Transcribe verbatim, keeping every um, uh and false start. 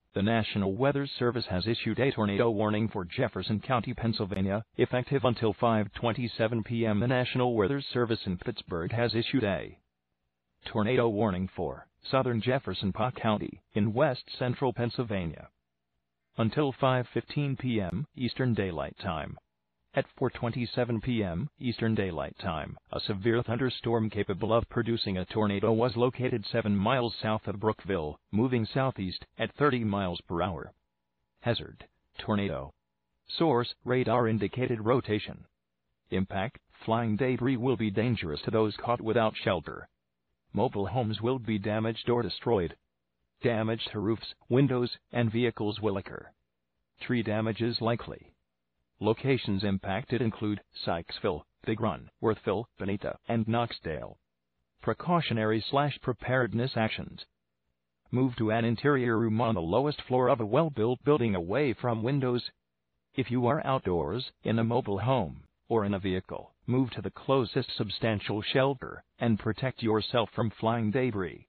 The National Weather Service has issued a tornado warning for Jefferson County, Pennsylvania, effective until five twenty-seven p m The National Weather Service in Pittsburgh has issued a tornado warning for southern Jefferson County in west-central Pennsylvania until five fifteen p m Eastern Daylight Time. At four twenty-seven p m Eastern Daylight Time, a severe thunderstorm capable of producing a tornado was located seven miles south of Brookville, moving southeast at thirty miles per hour. Hazard: tornado. Source: radar indicated rotation. Impact: flying debris will be dangerous to those caught without shelter. Mobile homes will be damaged or destroyed. Damage to roofs, windows, and vehicles will occur. Tree damage is likely. Locations impacted include Sykesville, Big Run, Worthville, Benita, and Knoxdale. Precautionary slash preparedness actions. Move to an interior room on the lowest floor of a well-built building away from windows. If you are outdoors, in a mobile home, or in a vehicle, move to the closest substantial shelter and protect yourself from flying debris.